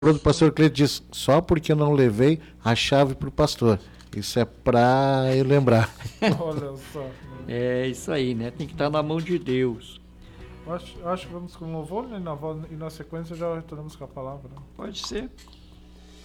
O pastor Cleito diz, só porque eu não levei a chave para o pastor. Isso é para eu lembrar. Olha só. É isso aí, né? Tem que estar na mão de Deus. Acho que vamos com louvor, né? E na sequência já retornamos com a palavra. Pode ser.